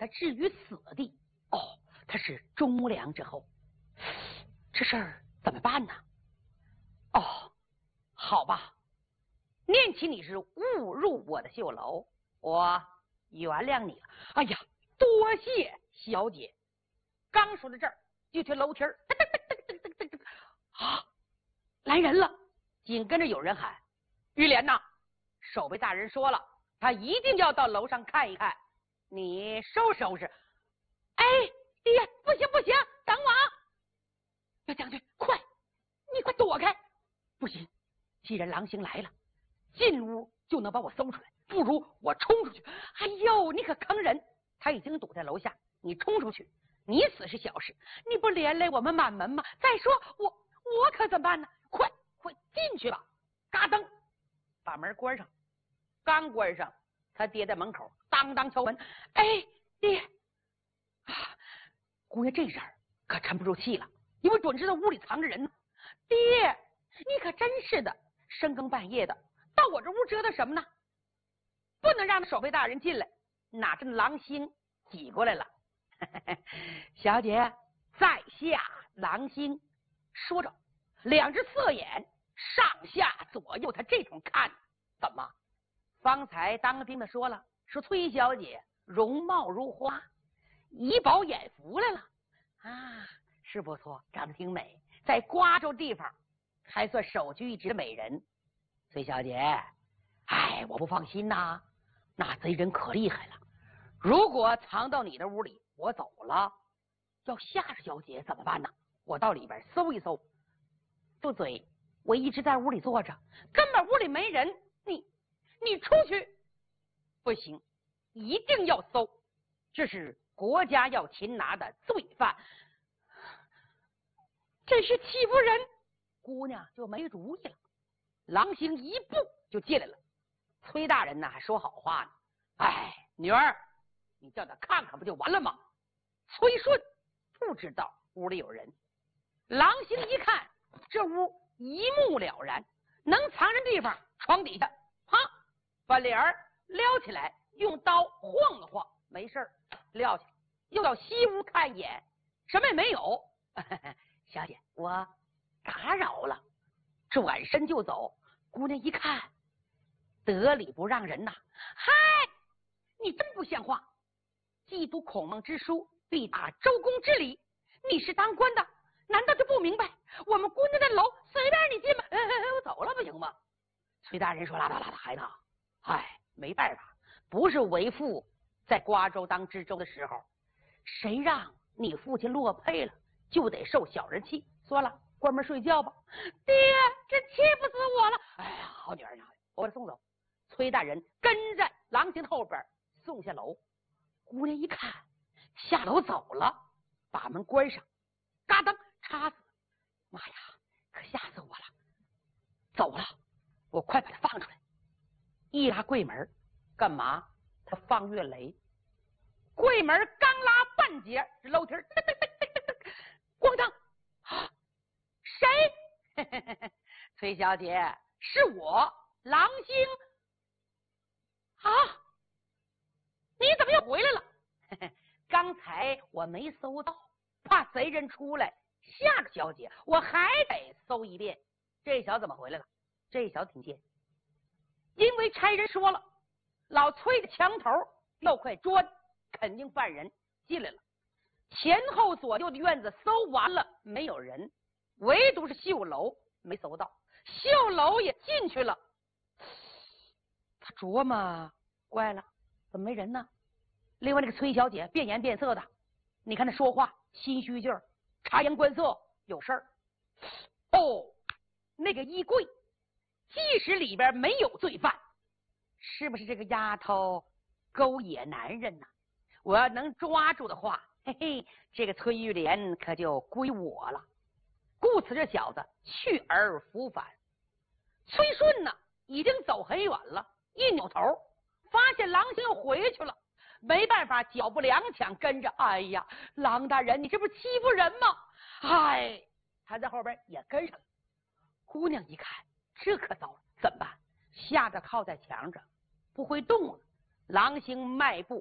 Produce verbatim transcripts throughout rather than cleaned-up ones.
他置于死地。哦，他是忠良之后，这事儿怎么办呢？哦，好吧，念起你是误入我的绣楼，我原谅你了。哎呀，多谢小姐。刚说到这儿，就听楼梯儿噔噔噔噔噔噔噔啊，来人了！紧跟着有人喊：“玉莲呐，守备大人说了，他一定要到楼上看一看，你收拾收拾。”哎，爹，不行不行，等我！小将军，快，你快躲开！不行，既然狼星来了，进屋就能把我搜出来，不如我冲出去。哎呦，你可坑人！他已经堵在楼下，你冲出去，你死是小事，你不连累我们满门吗？再说我我可怎么办呢？快快进去吧！嘎噔，把门关上。刚关上，他爹在门口当当敲门。哎，爹啊，姑爷这事儿可沉不住气了，因为准知道屋里藏着人呢。爹，你可真是的，深更半夜的到我这屋折腾什么呢？不能让守备大人进来，哪知狼星挤过来了。小姐，在下狼星。说着，两只色眼上下左右他这种看。怎么？方才当兵的说了，说崔小姐容貌如花，怡宝眼福来了啊，是不错，长得挺美，在瓜州地方还算首屈一指的美人。崔小姐，哎，我不放心呐，那贼人可厉害了，如果藏到你的屋里，我走了，要吓着小姐怎么办呢？我到里边搜一搜。住嘴！我一直在屋里坐着，根本屋里没人。你你出去不行，一定要搜，这是国家要擒拿的罪犯，这是欺负人。姑娘就没主意了。狼星一步就进来了。崔大人呢还说好话呢，哎，女儿，你叫他看看不就完了吗？崔顺不知道屋里有人。狼星一看，这屋一目了然，能藏人地方床底下，哈，把帘儿撩起来，用刀晃了晃，没事儿，撂下，又到西屋看一眼，什么也没有。小姐，我打扰了，转身就走。姑娘一看，得理不让人呐，嗨，你真不像话！既读孔孟之书，必打周公之礼，你是当官的，难道就不明白我们姑娘的楼随便你进吗？哎哎哎，我走了不行吗？崔大人说：拉倒拉倒，孩子，哎，没办法，不是为父在瓜州当知州的时候，谁让你父亲落配了，就得受小人气。算了，关门睡觉吧。爹，这气不死我了！哎呀，好女儿，我把他送走。崔大人跟在狼星后边送下楼。姑娘一看下楼走了，把门关上，嘎噔插死。妈呀，可吓死我了！走了，我快把他放出来。一拉柜门，干嘛？他放月雷。柜门刚拉半截，这楼梯噔噔噔噔噔，咣当！啊，谁？崔小姐，是我狼星。啊，你怎么又回来了？刚才我没搜到，怕贼人出来吓着小姐，我还得搜一遍。这小子怎么回来了？这小子挺贱，因为差人说了，老崔的墙头要块砖，肯定犯人进来了。前后左右的院子搜完了，没有人，唯独是绣楼没搜到。绣楼也进去了，他琢磨，怪了，怎么没人呢？另外那个崔小姐变颜变色的，你看她说话心虚劲儿，察言观色，有事儿。哦，那个衣柜即使里边没有罪犯，是不是这个丫头勾引男人呢？我要能抓住的话，嘿嘿，这个崔玉莲可就归我了。故此这小子去而复返。崔顺呢已经走很远了，一扭头发现狼星又回去了，没办法，脚步踉跄跟着。哎呀，狼大人，你这不是欺负人吗？哎，他在后边也跟上了。姑娘一看，这可糟了，怎么办？吓得靠在墙上不会动了。狼星迈步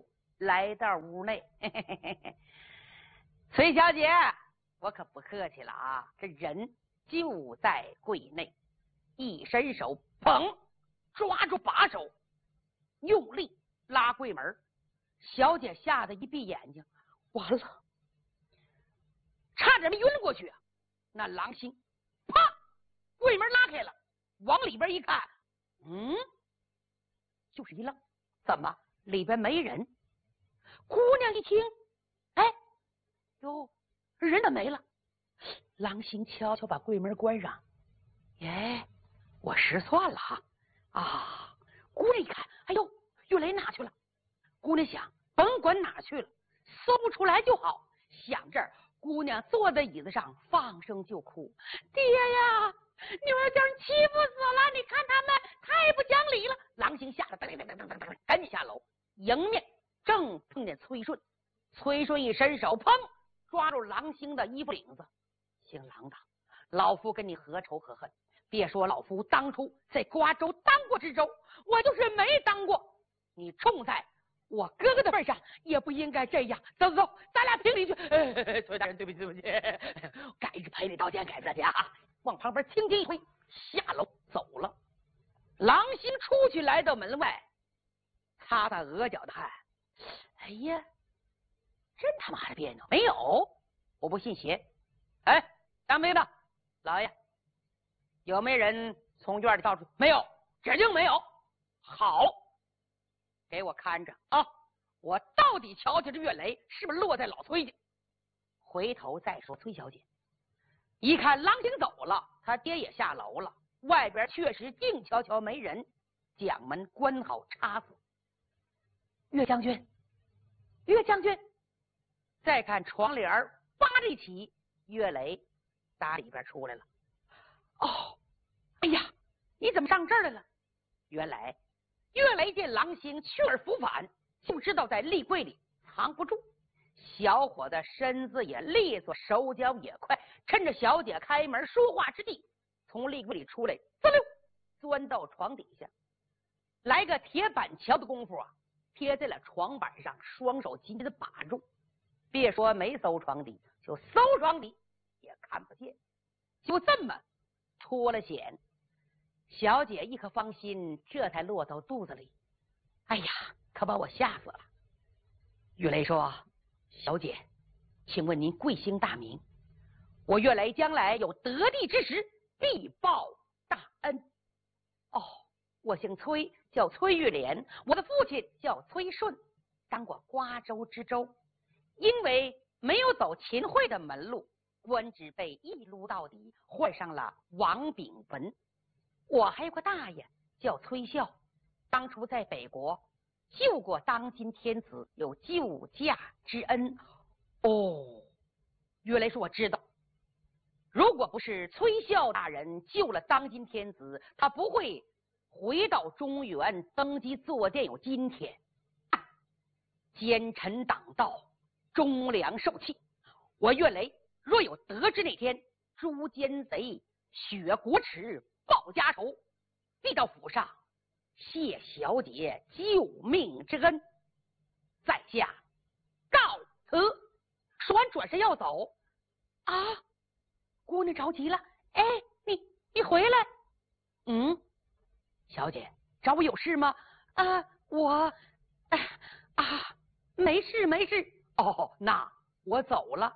来到屋内。嘿嘿嘿嘿嘿，崔小姐，我可不客气了啊！这人就在柜内，一伸手，砰，抓住把手，用力拉柜门。小姐吓得一闭眼睛，完了，差点没晕过去啊！那狼星，啪，柜门拉开了，往里边一看，嗯，就是一愣，怎么里边没人？姑娘一听，哎，哟，人怎么没了？狼星悄悄把柜门关上，耶，我失算了哈啊！姑娘一看，哎呦，月雷哪去了？姑娘想，甭管哪去了，搜不出来就好。想这儿，姑娘坐在椅子上，放声就哭：“爹呀，女儿叫人欺负死了！你看他们太不讲理了！”狼星吓得噔噔噔噔噔噔，赶紧下楼，迎面正碰见崔顺。崔顺一伸手，砰，抓住狼星的衣服领子：“姓狼的，老夫跟你何仇何恨？别说老夫当初在瓜州当过知州，我就是没当过，你冲在我哥哥的份上，也不应该这样。走走走，咱俩评理去。哎”崔大人，对不起，对不起，改日赔礼道歉，改日去啊！往旁边轻轻一推，下楼走了。狼星出去，来到门外，擦擦额角的汗。哎呀，真他妈的别扭！没有，我不信邪。哎，当兵的老爷，有没有人从院里到处？没有，指定没有。好，给我看着啊！我到底瞧瞧这月雷是不是落在老崔家。回头再说崔小姐。一看狼星走了，他爹也下楼了，外边确实静悄悄没人，将门关好插死。岳将军，岳将军，再看窗帘叭的一起，岳雷打里边出来了。哦，哎呀，你怎么上这儿来了？原来岳雷见狼星去而复返，就知道在立柜里藏不住。小伙子身子也利索，手脚也快，趁着小姐开门说话之际，从立柜里出来，滋溜钻到床底下，来个铁板桥的功夫啊，贴在了床板上，双手紧紧的把住。别说没搜床底，就搜床底也看不见。就这么脱了险，小姐一颗芳心这才落到肚子里。哎呀，可把我吓死了。岳雷说：“小姐，请问您贵姓大名？我岳雷将来有得地之时，必报大恩。”哦，我姓崔，叫崔玉莲，我的父亲叫崔顺，当过瓜州知州，因为没有走秦桧的门路，官职被一撸到底，换上了王炳文。我还有个大爷叫崔孝，当初在北国救过当今天子，有救驾之恩。哦，岳雷说我知道，如果不是崔孝大人救了当今天子，他不会回到中原登基坐殿有今天。奸臣党道，忠良受气，我岳雷若有得知那天诛奸贼，雪国耻，报家仇，必到府上谢小姐救命之恩。在下告辞。说完转身要走。啊，姑娘着急了，哎，你你回来。嗯，小姐找我有事吗？啊，我哎啊，没事没事。哦，那我走了。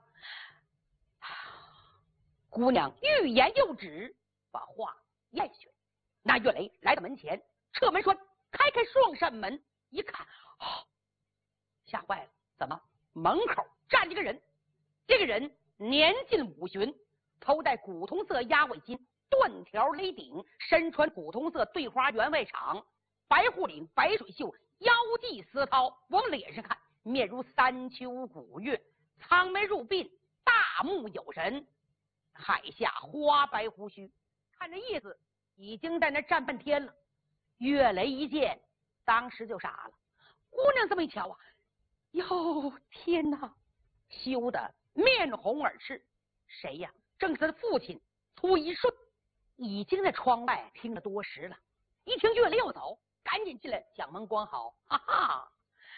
姑娘欲言又止，把话咽下去。那岳雷来到门前，侧门栓，开开双扇门，一看，哦，吓坏了。怎么门口站着个人？这个人年近五旬，头戴古铜色鸭尾巾，断条勒顶，身穿古铜色对花员外氅，白护领，白水袖，腰系丝绦。往脸上看，面如三秋古月，苍眉入鬓，大目有神，海下花白胡须，看这意思已经在那站半天了。岳雷一见，当时就傻了。姑娘这么一瞧啊，哟天哪，羞得面红耳赤。谁呀？正是他的父亲崔一顺，已经在窗外听了多时了。一听岳雷要走，赶紧进来将门关好。哈哈，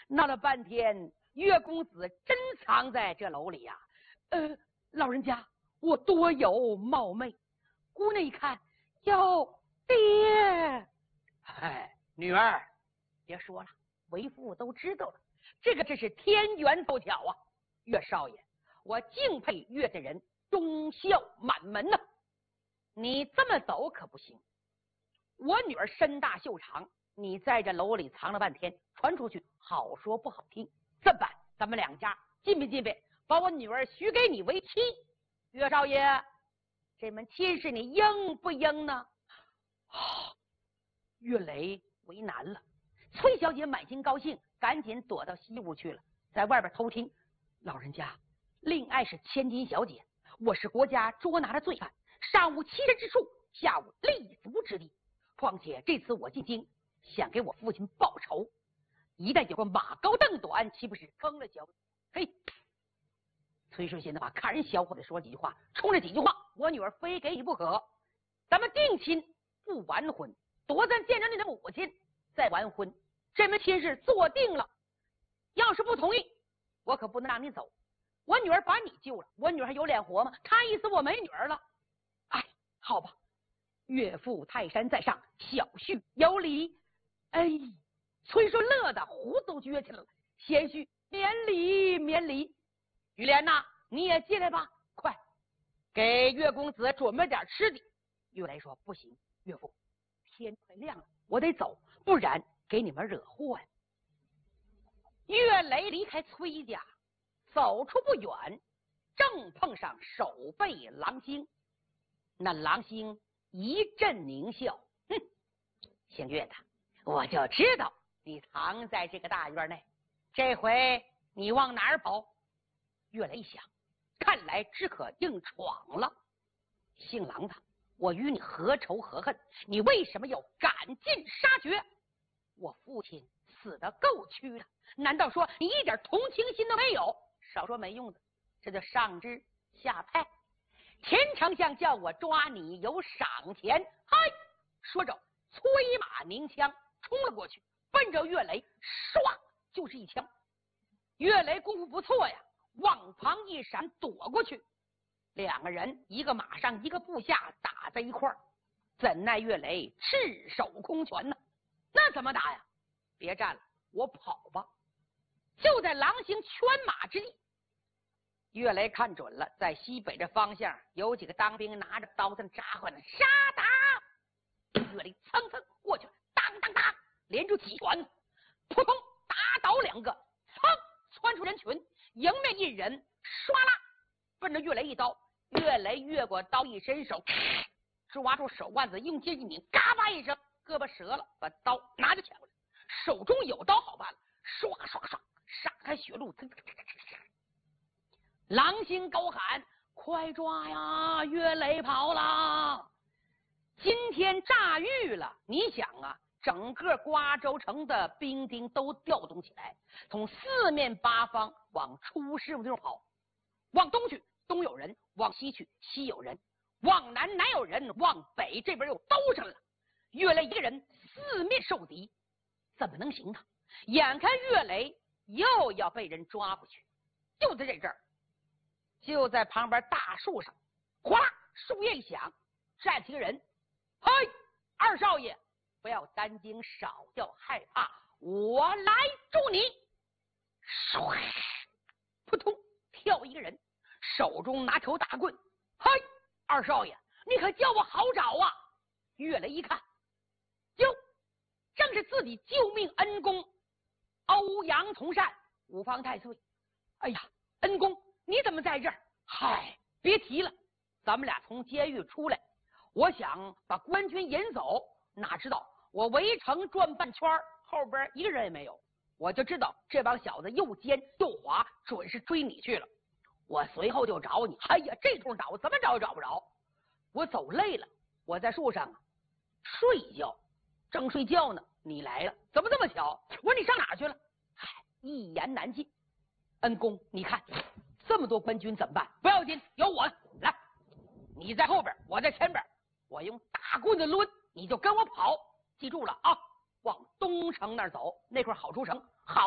闹了半天，岳公子真藏在这楼里呀、啊？呃，老人家，我多有冒昧。姑娘一看，哟，爹！哎，女儿，别说了，为父都知道了。这个真是天缘凑巧啊！岳少爷，我敬佩岳家人忠孝满门呐、啊。你这么走可不行。我女儿身大袖长，你在这楼里藏了半天，传出去好说不好听。这么办？咱们两家进不进呗？把我女儿许给你为妻。岳少爷，这门亲事你应不应呢？啊，岳雷为难了。崔小姐满心高兴，赶紧躲到西屋去了，在外边偷听。老人家，令爱是千金小姐，我是国家捉拿的罪犯，上无栖身之处，下无立足之地。况且这次我进京，想给我父亲报仇，一旦有个马高凳短，岂不是坑了脚？嘿，崔顺心的话，看人小伙子说几句话，冲着几句话，我女儿非给你不可。咱们定亲不完婚，夺咱见着你的母亲再完婚，这门亲事做定了。要是不同意，我可不能让你走。我女儿把你救了，我女儿还有脸活吗？她意思我没女儿了。哎，好吧，岳父泰山在上，小婿有礼。哎，崔顺乐的胡子都撅起来了，贤婿免礼免礼。玉莲呐，你也进来吧，快给岳公子准备点吃的。岳雷说不行，岳父，天快亮了，我得走，不然给你们惹祸呀。岳雷离开崔家，走出不远，正碰上守备郎星。那郎星一阵狞笑，哼，姓岳的，我就知道你藏在这个大院内，这回你往哪儿跑？岳雷想，看来只可硬闯了。姓郎的，我与你何仇何恨？你为什么要赶尽杀绝？我父亲死得够屈的，难道说你一点同情心都没有？少说没用的，这就上知下派。田丞相叫我抓你有赏钱，嗨！说着催马鸣枪冲了过去，奔着岳雷唰就是一枪。岳雷功夫不错呀，往旁一闪躲过去。两个人一个马上一个部下打在一块儿，怎奈岳雷赤手空拳呢？那怎么打呀？别站了，我跑吧。就在狼行圈马之地，岳雷看准了，在西北这方向有几个当兵拿着刀在扎唤呢，杀打！岳雷蹭蹭过去了，当当当，连住几拳，扑通打倒两个，噌窜出人群，迎面一人，唰啦奔着岳雷一刀。岳雷越过刀，一伸手，抓住手腕子，用劲一拧，嘎巴一声，胳膊折了，把刀拿着抢过来，手中有刀好办了，唰唰唰闪开血路，腾腾腾腾腾。狼星高喊：“快抓呀！岳雷跑了！今天炸狱了！”你想啊，整个瓜州城的兵丁都调动起来，从四面八方往出事务地方跑。往东去，东有人；往西去，西有人；往南，南有人；往北，这边又兜上了。岳雷一个人四面受敌，怎么能行呢？眼看岳雷又要被人抓回去，就在这阵儿。就在旁边大树上，哗啦，树叶一响，站起个人。嘿，二少爷，不要担惊，少要害怕，我来助你。唰，扑通，跳一个人，手中拿条大棍。嘿，二少爷，你可叫我好找啊！岳雷一看，哟，正是自己救命恩公欧阳从善，五方太岁。哎呀，恩公，你怎么在这儿？嗨，别提了，咱们俩从监狱出来，我想把官军引走，哪知道我围城转半圈，后边一个人也没有，我就知道这帮小子又奸又滑，准是追你去了。我随后就找你，哎呀，这通找怎么找也找不着。我走累了，我在树上睡一觉，正睡觉呢，你来了，怎么这么巧？我说你上哪儿去了？嗨，一言难尽。恩公，你看这么多官军怎么办？不要紧，有我来。你在后边，我在前边，我用大棍子抡，你就跟我跑。记住了啊，往东城那儿走，那块好出城。好了，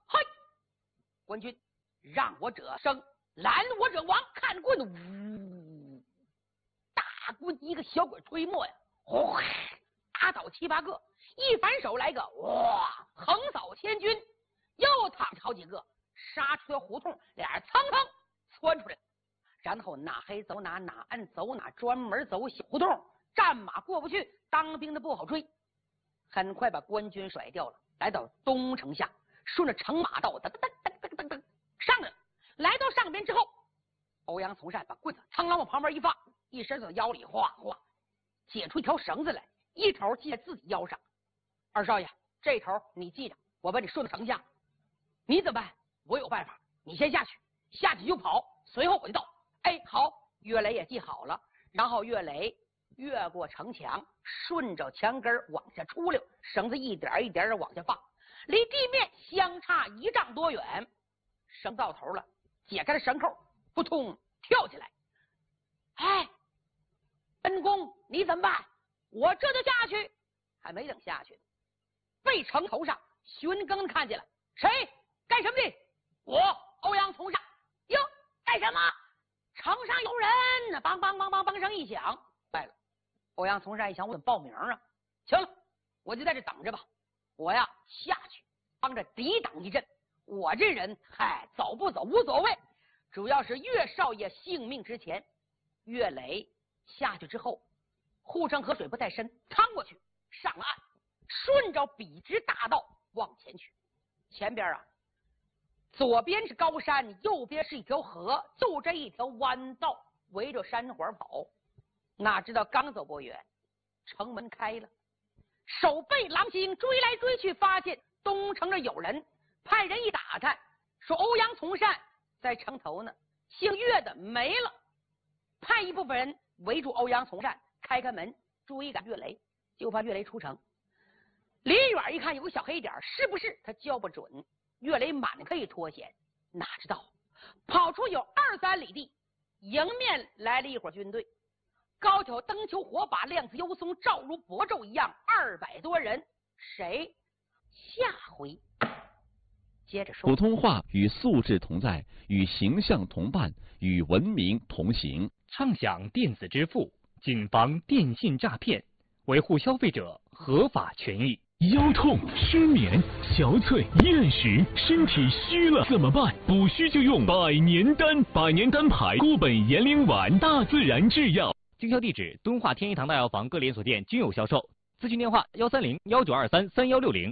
嘿，官军，让我者生，拦我者亡，看棍！呜，大棍一个小鬼推磨呀，哗，打倒七八个，一反手来个哇，横扫千军，又躺好几个，杀出条胡同，俩人蹭蹭窜出来，然后哪黑走哪，哪暗走哪，专门走小胡同，战马过不去，当兵的不好追，很快把官军甩掉了，来到东城下，顺着城马道噔噔噔噔噔噔上来了。来到上边之后，欧阳从善把棍子苍啷往旁边一放，一伸手腰里哗哗解出一条绳子来，一头系在自己腰上。二少爷，这头你记着，我把你顺到城下。你怎么办？我有办法，你先下去，下去就跑，随后我就到。哎，好，岳雷也记好了。然后岳雷越过城墙，顺着墙根往下出溜，绳子一点一点的往下放，离地面相差一丈多远。绳到头了，解开了绳扣，扑通跳起来。哎，恩公你怎么办？我这就下去。还没等下去，被城头上巡更看见了，谁干什么的？我欧阳从善。哟，干什么？城上有人呢！梆梆梆梆梆声一响，坏了！欧阳从善一想，我怎么报名啊？行了，我就在这等着吧。我呀下去帮着抵挡一阵。我这人嗨，走不走无所谓，主要是岳少爷性命之前。岳雷下去之后，护城河水不太深，趟过去上了岸，顺着笔直大道往前去。前边啊，左边是高山，右边是一条河，就这一条弯道围着山环跑。哪知道刚走不远，城门开了，守备狼星追来追去，发现东城这有人，派人一打探，说欧阳从善在城头呢，姓岳的没了。派一部分人围住欧阳从善，开开门追赶岳雷，就怕岳雷出城。离远一看有个小黑点，是不是他叫不准。岳雷满可以脱险，哪知道跑出有二三里地，迎面来了一伙军队，高挑灯球火把，亮子幽松，照如薄昼一样，二百多人。谁？下回接着说。 普通话与素质同在，与形象同伴，与文明同行。 畅享电子支付，谨防电信诈骗，维护消费者合法权益。 腰痛、失眠、憔悴、厌食，身体虚了怎么办？补虚就用百年丹，百年丹牌固本延龄丸，大自然制药。 经销地址：敦化天一堂大药房各连锁店均有销售。咨询电话：幺三零幺九二三三幺六零。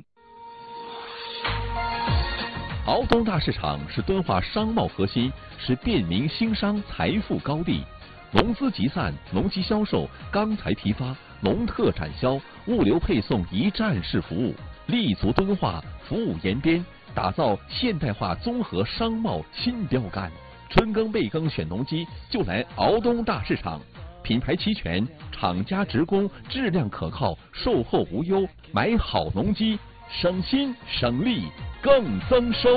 敖东大市场是敦化商贸核心，是便民兴商财富高地。农资集散、农机销售、钢材批发、农特产销、物流配送一站式服务，立足敦化，服务延边，打造现代化综合商贸新标杆。春耕备耕选农机，就来敖东大市场。品牌齐全，厂家直供，质量可靠，售后无忧，买好农机，省心省力更增收。